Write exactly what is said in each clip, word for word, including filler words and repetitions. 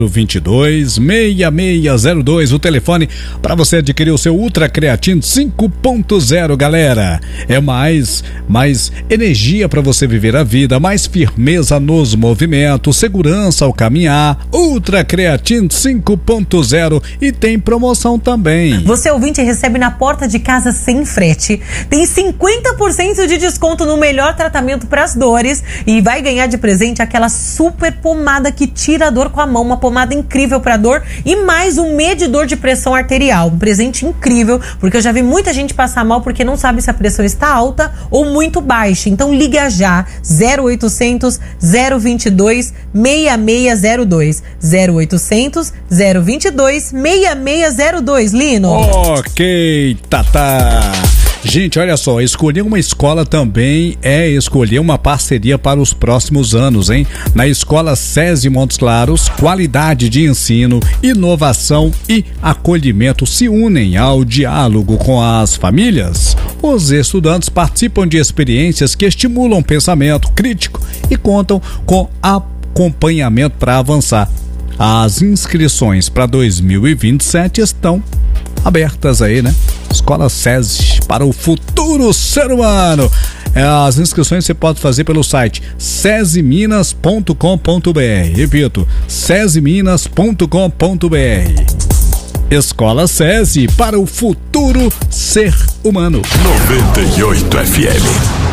vinte e dois, seis seis zero dois, o telefone para você adquirir o seu Ultra Creatine cinco ponto zero, galera. É mais, mais energia para você viver a vida, mais firmeza nos movimentos, segurança ao caminhar. Ultra Creatine cinco ponto zero e tem promoção também. Você ouvinte recebe na porta de casa sem frete. Tem cinquenta por cento de desconto no melhor tratamento para as dores e vai ganhar de presente aquela super pomada que tira a dor com a mão, uma pomada incrível para dor e mais um medidor de pressão arterial, um presente incrível, porque eu já vi muita gente passar mal porque não sabe se a pressão está alta ou muito baixa. Então liga já, zero oitocentos, zero vinte e dois, seis seis zero dois, zero oitocentos, zero vinte e dois, seis seis zero dois, Lino. Ok, Tata. Gente, olha só, escolher uma escola também é escolher uma parceria para os próximos anos, hein? Na Escola SESI Montes Claros, qualidade de ensino, inovação e acolhimento se unem ao diálogo com as famílias. Os estudantes participam de experiências que estimulam o pensamento crítico e contam com acompanhamento para avançar. As inscrições para dois mil e vinte e sete estão abertas aí, né? Escola SESI para o futuro ser humano. As inscrições você pode fazer pelo site sesiminas ponto com ponto br. Repito, sesiminas ponto com ponto br. Escola SESI para o futuro ser humano. noventa e oito F M.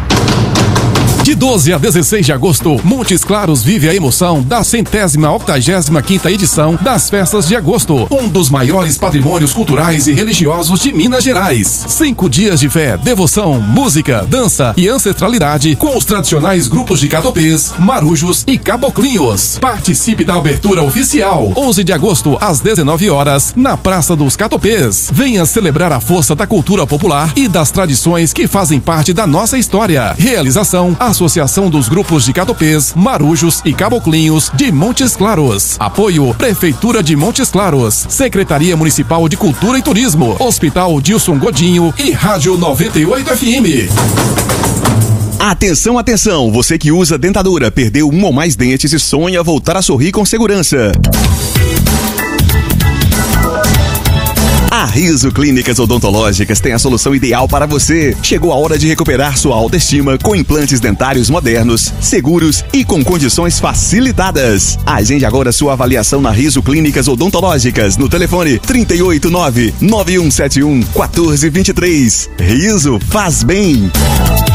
De doze a dezesseis de agosto, Montes Claros vive a emoção da centésima octagésima quinta edição das Festas de Agosto, um dos maiores patrimônios culturais e religiosos de Minas Gerais. Cinco dias de fé, devoção, música, dança e ancestralidade com os tradicionais grupos de catopês, marujos e caboclinhos. Participe da abertura oficial, onze de agosto às dezenove horas, na Praça dos Catopês. Venha celebrar a força da cultura popular e das tradições que fazem parte da nossa história. Realização: Associação dos Grupos de Catopês, Marujos e Caboclinhos de Montes Claros. Apoio: Prefeitura de Montes Claros, Secretaria Municipal de Cultura e Turismo, Hospital Dilson Godinho e Rádio noventa e oito F M. Atenção, atenção! Você que usa dentadura, perdeu um ou mais dentes e sonha voltar a sorrir com segurança. A Riso Clínicas Odontológicas tem a solução ideal para você. Chegou a hora de recuperar sua autoestima com implantes dentários modernos, seguros e com condições facilitadas. Agende agora sua avaliação na Riso Clínicas Odontológicas no telefone trinta e oito, nove nove um sete um, quatorze vinte e três. Riso faz bem.